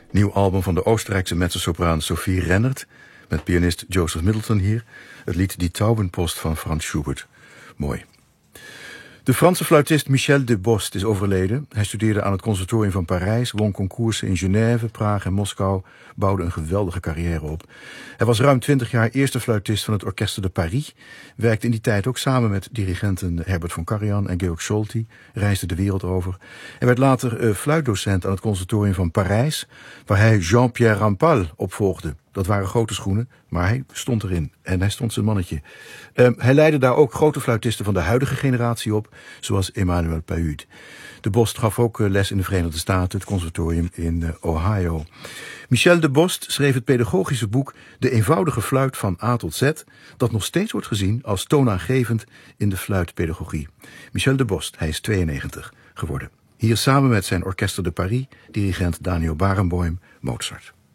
Nieuw album van de Oostenrijkse mezzosopraan Sophie Rennert, met pianist Joseph Middleton hier. Het lied Die Taubenpost van Franz Schubert. Mooi. De Franse fluitist Michel Debost is overleden. Hij studeerde aan het conservatorium van Parijs, won concoursen in Genève, Praag en Moskou, bouwde een geweldige carrière op. Hij was ruim 20 jaar eerste fluitist van het Orchestre de Paris, werkte in die tijd ook samen met dirigenten Herbert von Karajan en Georg Solti, reisde de wereld over. Hij werd later fluitdocent aan het conservatorium van Parijs, waar hij Jean-Pierre Rampal opvolgde. Dat waren grote schoenen, maar hij stond erin en hij stond zijn mannetje. Hij leidde daar ook grote fluitisten van de huidige generatie op, zoals Emmanuel Pahud. Debost gaf ook les in de Verenigde Staten, het conservatorium in Ohio. Michel Debost schreef het pedagogische boek De eenvoudige fluit van A tot Z, dat nog steeds wordt gezien als toonaangevend in de fluitpedagogie. Michel Debost, hij is 92 geworden. Hier samen met zijn Orchestre de Paris, dirigent Daniel Barenboim, Mozart.